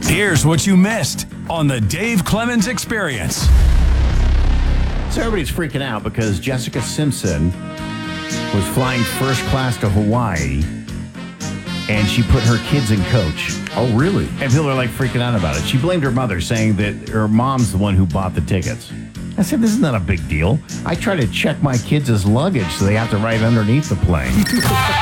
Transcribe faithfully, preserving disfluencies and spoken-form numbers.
Here's what you missed on the Dave Clemens Experience. So everybody's freaking out because Jessica Simpson was flying first class to Hawaii, and she put her kids in coach. Oh, really? And people are like freaking out about it. She blamed her mother, saying that her mom's the one who bought the tickets. I said, this is not a big deal. I try to check my kids' luggage so they have to ride underneath the plane.